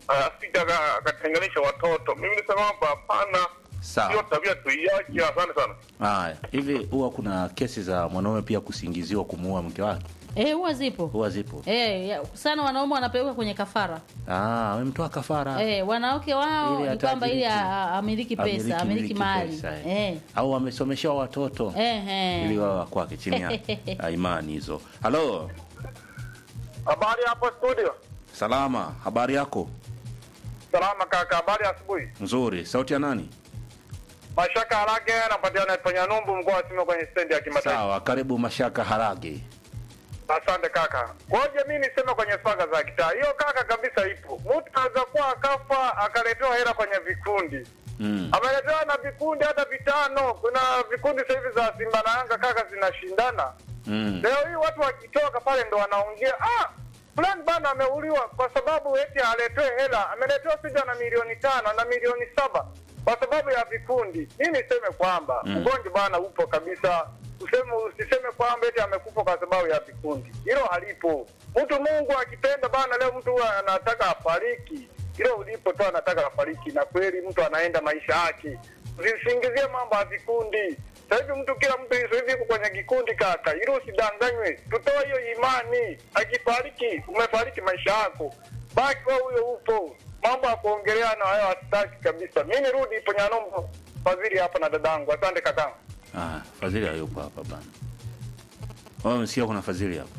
asija akatenganisha watoto. Mimi nisema kwamba hapana. Sawa. Hiyo tabia tuiache. Asante sana. Haya, hivi huwa kuna kesi za mwanaume pia kusingiziwa kumuua mke wake? Huwa zipo. Huwa zipo. Sana wanaume wanapelekwa kwenye kafara. Wamemtoa kafara. Wanawake wao Ili ni kwamba ili amiliki pesa, amiliki mali. Pesa. Au wamesomesha watoto. Ili wao kwake chini ya imani hizo. Halo. Habari hapo studio. Salama, habari yako? Salama kaka, habari asubuhi. Nzuri. Sauti ya nani? Mashaka Harage anapatikana kwenye Numbu mkoa wa Simiyu kwenye stendi ya kimataifa. Sawa, karibu Mashaka Harage. Asante kaka. Ngoja mimi niseme kwenye swaga za kitaa. Hiyo kaka kabisa ipo. Mtu anaweza kuwa akafa akaletewa hela kwenye vikundi. Ameletewa na vikundi hata vitano. Kuna vikundi sasa hivi za Simba na Yanga kaka zinashindana. Leo hii watu wakitoka pale ndo wanaongea, fulani bana ameuliwa kwa sababu eti aletewe hela. Ameletewa sija na milioni 5 na milioni 7 kwa sababu ya vikundi. Mimi niseme kwamba ugonjwa bana upo kabisa. Usiseme kwamba eti amekufa kwa sababu ya vikundi. Hilo halipo. Mtu Mungu akipenda bana leo mtu anataka afariki. Hilo ulipo tu anataka afariki na kweli mtu anaenda maisha yake. Usisingizie mambo ya vikundi. Sasa hivi kila mtu hivi yuko kwenye kikundi kaka. Hilo usidanganywe. Tutoe hiyo imani. Akifariki umefariki maisha yako. Baki wewe huyo upo. Mambo ya kuongelea na hayo hataki kabisa. Mimi nirudi ipo Nyanombo. Fadhili hapa na dadangu. Asante kaka. Fadhili hayupo hapa bana. Wewe msikia kuna Fadhili hapa?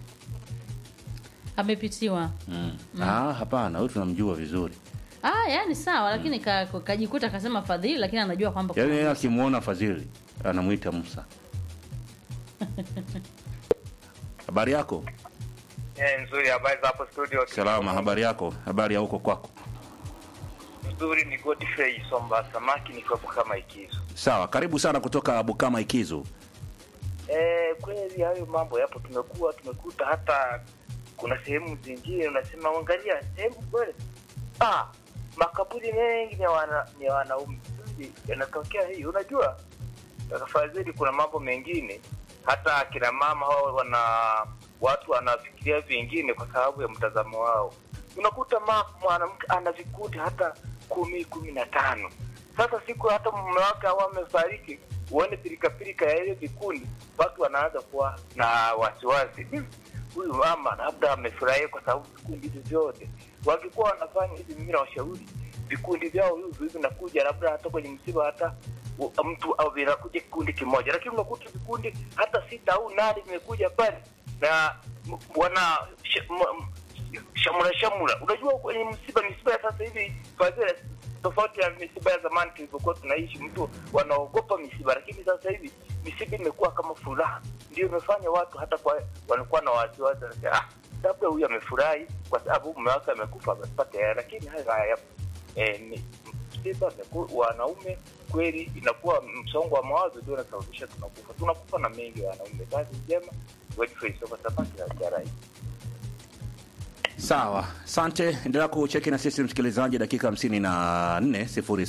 Amepitiwa. Hapana, huyu tunamjua vizuri. Yani sawa, lakini kajikuta akasema Fadhili, lakini anajua kwamba yaani yeye akimuona Fadhili anamuita Musa. Habari yako? Nzuri, habari za hapo studio. Salama, habari yako? Habari ya huko kwako? Nzuri, ni Godfrey Somba Samaki nikiwa Bukama Ikizo. Sawa, karibu sana kutoka Bukama Ikizo. Kweli hayo mambo yapo, tumekuta hata kuna sehemu zingine unasema angalia sehemu kweli. Makaburi mengi ni wanaume. Yanatokea hii, unajua? Tafadhali kuna mambo mengine hata kina mama hao watu wanafikiria vingine kwa sababu ya mtazamo wao. Unakuta mwanamke ana vikundi hata 10-15. Sasa siku hata mume wake au amefariki, uone pilika ya ile vikundi, watu wanaanza kuwa na wasiwasi. Huyu mama labda amefurahia kwa sababu vikundi vyote. Wakikuwa wanafanya hivi, mimi nawashauri vikundi vyao hivi vinakuja labda hata kwenye msiba hata mtu au vinakuja kikundi kimoja, lakini unakuta vikundi hata 6 au 8 vimekuja pale na wana shamura. Unajua kwenye msiba ya sasa hivi fadhila tofauti na misiba ya zamani tulipokuwa tunaishi, mtu wanaogopa misiba, lakini sasa hivi misiba imekuwa kama furaha. Ndio imefanya watu hata wanakuwa na wasiwasi, labda huyu amefurahi kwa sababu mume wake amekufa amepata hela, lakini haya msiba wanaume kweli inakuwa msongo wa mawazo ndio unasababisha tunakufa na mengi wanaume. Kazi njema, Godfrey Sofa Sabaki na Jarai. Sawa, asante. Endelea kucheki na sisi msikilizaji, dakika 54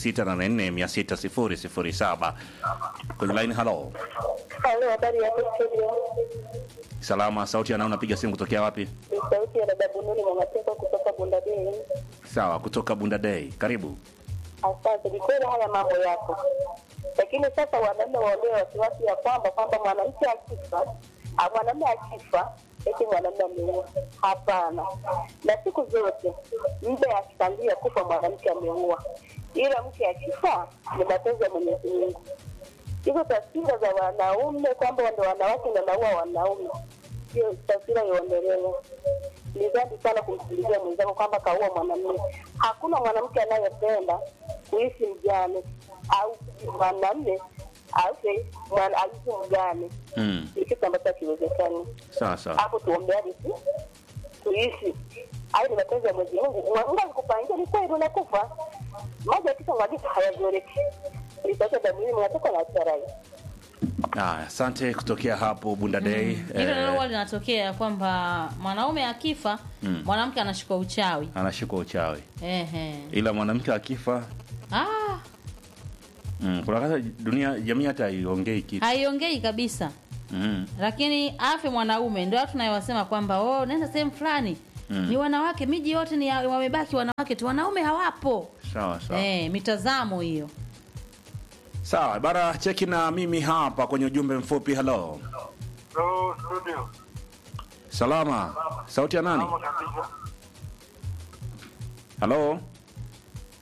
0684600007 kwenye line. Hello. Halo, habari ya studio. Salama, sauti ya nani, unapiga simu kutokea wapi? Sauti ya dada Bununi Mwanateko kutoka Bunda Day. Sawa, kutoka Bunda Day. Karibu. Asante. Ni kweli haya mambo yako. Lakini sasa wanaume waondoe wasiwasi ya kwamba mwanamke akifa eti mwanamume ameua. Hapana. Na siku zote mume akitangulia kufa mwanamke ameua. Ila mke akifa ni mapenzi ya Mwenyezi Mungu. Hizo taswira za wanaume kwamba ndio wanawake na wanaua wanaume, hiyo taswira iondolewe. Ni dhambi sana kumsikilizia mwenzako kwamba kaua mwanamume. Hakuna mwanamke anayependa kuishi mjane au mwanamume aishi mjane. Ni kitu ambacho hakiwezekani. Sawa. Hapo tuombeane tu tuishi. Hayo ni mapenzi ya Mwenyezi Mungu. Mungu alikupangia ni kweli unakufa. Moja kitu ngadi hayazoreki. Nitaka damini mnatoka na Jarai. Asante kutokea hapo Bunda Day. Hilo ndio linatokea kwamba mwanaume akifa, mwanamke anashikwa uchawi. Ila mwanamke akifa kuna kata jamii hata haiongei kitu. Haiongei kabisa. Lakini afe mwanaume ndio watu tunayowasema kwamba nenda sehemu fulani Ni wanawake, miji yote ni wamebaki wanawake tu, wanaume hawapo. Sawa sawa. Mitazamo hiyo. Sawa, bara cheki na mimi hapa kwenye ujumbe mfupi. Hello. Hello studio. Salama. Sauti ya nani? Hello.